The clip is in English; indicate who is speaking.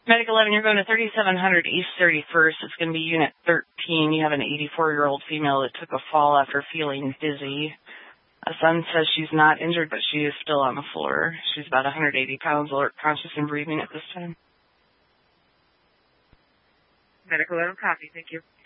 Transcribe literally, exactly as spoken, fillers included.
Speaker 1: Medic eleven, you're going to thirty-seven hundred East thirty-first. It's going to be Unit thirteen. You have an eighty-four-year-old female that took a fall after feeling dizzy. A son says she's not injured, but she is still on the floor. She's about one hundred eighty pounds, alert, conscious, and breathing at this time.
Speaker 2: Medic eleven, copy. Thank you.